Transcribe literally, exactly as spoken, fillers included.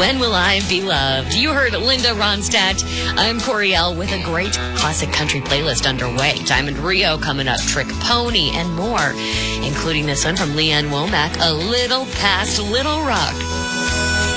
When Will I Be Loved? You heard Linda Ronstadt. I'm Coriel with a great classic country playlist underway. Diamond Rio coming up, Trick Pony, and more, including this one from Leanne Womack, A Little Past Little Rock.